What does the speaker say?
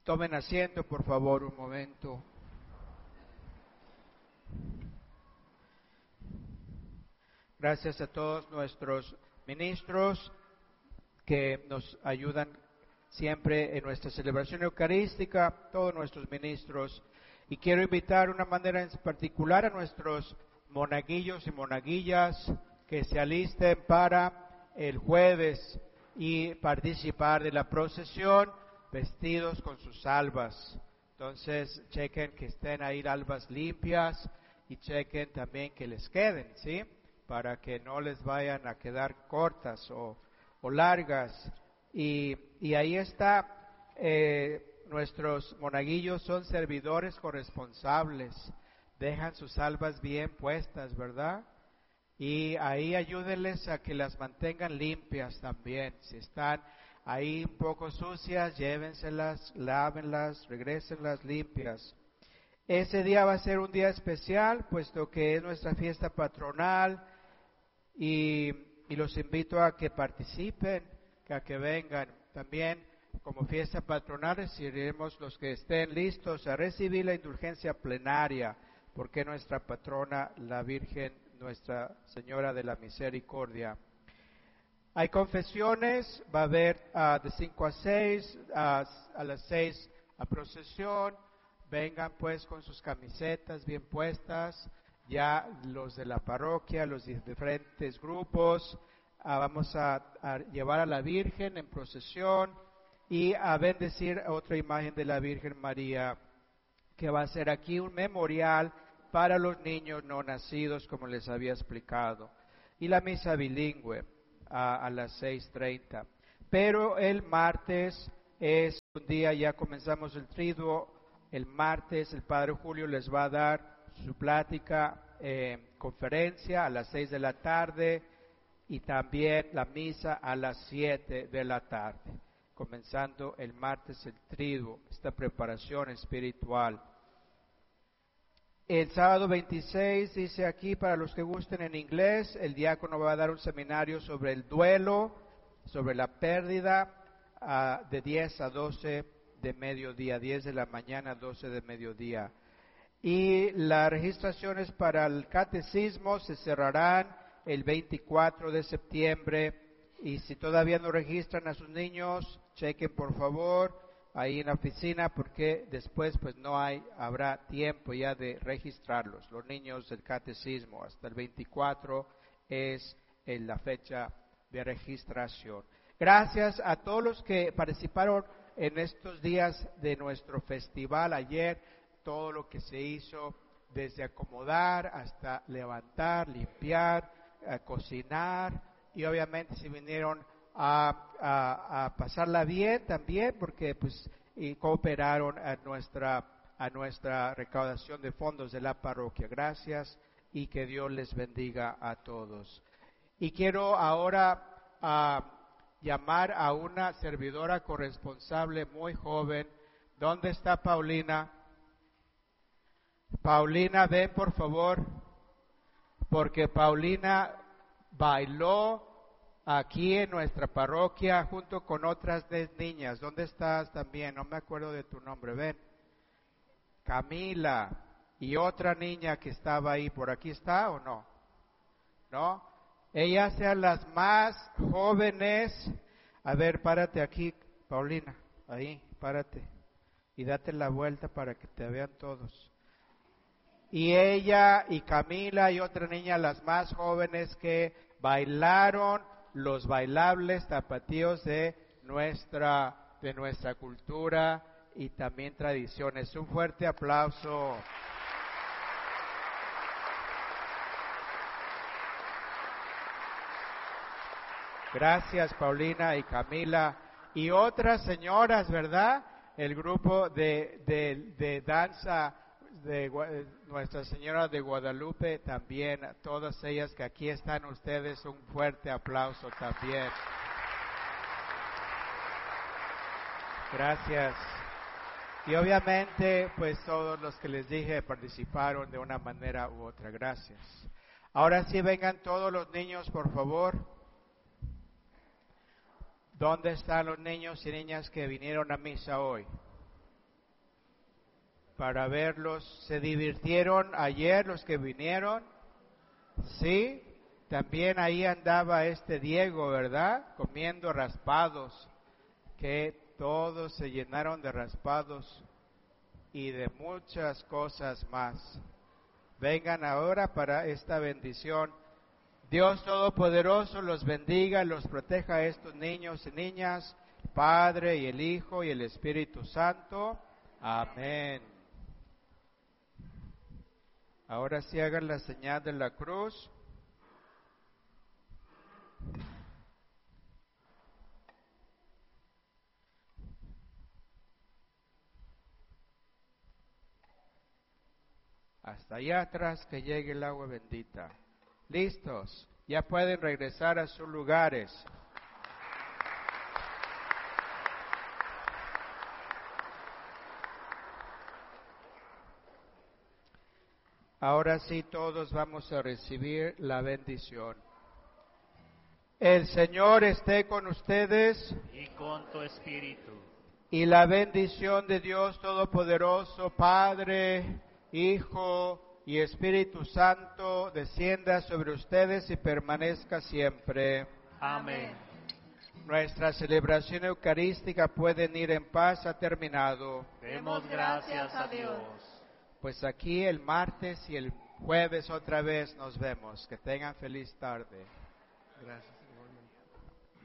Tomen asiento, por favor, un momento. Gracias a todos nuestros ministros que nos ayudan siempre en nuestra celebración eucarística, todos nuestros ministros. Y quiero invitar de una manera en particular a nuestros monaguillos y monaguillas que se alisten para el jueves y participar de la procesión vestidos con sus albas. Entonces, chequen que estén ahí albas limpias y chequen también que les queden, ¿sí? Para que no les vayan a quedar cortas o largas. Y ahí está, nuestros monaguillos son servidores corresponsables, dejan sus albas bien puestas, ¿verdad? Y ahí ayúdenles a que las mantengan limpias también. Si están ahí un poco sucias, llévenselas, lávenlas, regrésenlas limpias. Ese día va a ser un día especial, puesto que es nuestra fiesta patronal, y los invito a que participen, a que vengan. También, como fiesta patronal, recibiremos los que estén listos a recibir la indulgencia plenaria, porque nuestra patrona, la Virgen, Nuestra Señora de la Misericordia. Hay confesiones, va a haber de 5 a 6, a las 6 a procesión. Vengan pues con sus camisetas bien puestas, ya los de la parroquia, los diferentes grupos. Vamos a llevar a la Virgen en procesión y a bendecir otra imagen de la Virgen María, que va a ser aquí un memorial para los niños no nacidos, como les había explicado. Y la misa bilingüe a las 6:30. Pero el martes es un día, ya comenzamos el triduo. El martes el Padre Julio les va a dar su plática, conferencia a las 6 de la tarde y también la misa a las 7 de la tarde. Comenzando el martes el triduo, esta preparación espiritual. El sábado 26 dice aquí, para los que gusten en inglés, el diácono va a dar un seminario sobre el duelo, sobre la pérdida, de 10 a 12 de mediodía, 10 de la mañana, 12 de mediodía. Y las registraciones para el catecismo se cerrarán el 24 de septiembre. Y si todavía no registran a sus niños, chequen por favor ahí en la oficina, porque después pues habrá tiempo ya de registrarlos. Los niños del catecismo hasta el 24 es la fecha de registración. Gracias a todos los que participaron en estos días de nuestro festival ayer, todo lo que se hizo, desde acomodar hasta levantar, limpiar, cocinar, y obviamente si vinieron a pasarla bien también, porque pues cooperaron a nuestra recaudación de fondos de la parroquia. Gracias y que Dios les bendiga a todos. Y quiero ahora llamar a una servidora corresponsable muy joven. ¿Dónde está Paulina? Paulina, ven por favor, porque Paulina bailó aquí en nuestra parroquia junto con otras 10 niñas. ¿Dónde estás también? No me acuerdo de tu nombre. Ven. Camila. Y otra niña que estaba ahí. ¿Por aquí está o no? ¿No? Ellas sean las más jóvenes. A ver, párate aquí, Paulina. Ahí, párate. Y date la vuelta para que te vean todos. Y ella y Camila y otra niña, las más jóvenes, que bailaron los bailables tapatíos de nuestra cultura y también tradiciones. Un fuerte aplauso. Gracias, Paulina y Camila. Y otras señoras, ¿verdad? El grupo de danza de Nuestra Señora de Guadalupe también, todas ellas que aquí están ustedes, un fuerte aplauso también. Gracias. Y obviamente, pues todos los que les dije participaron de una manera u otra. Gracias. Ahora sí, vengan todos los niños, por favor. ¿Dónde están los niños y niñas que vinieron a misa hoy? para verlos. ¿Se divirtieron ayer los que vinieron? Sí, también ahí andaba este Diego, ¿verdad? Comiendo raspados, que todos se llenaron de raspados y de muchas cosas más. Vengan ahora para esta bendición. Dios Todopoderoso los bendiga, los proteja a estos niños y niñas, el Padre y el Hijo y el Espíritu Santo. Amén. Ahora sí hagan la señal de la cruz. Hasta allá atrás que llegue el agua bendita. ¿Listos? Ya pueden regresar a sus lugares. Ahora sí todos vamos a recibir la bendición. El Señor esté con ustedes. Y con tu espíritu. Y la bendición de Dios Todopoderoso, Padre, Hijo y Espíritu Santo, descienda sobre ustedes y permanezca siempre. Amén. Nuestra celebración eucarística pueden ir en paz, ha terminado. Demos gracias a Dios. Pues aquí el martes y el jueves otra vez nos vemos. Que tengan feliz tarde. Gracias.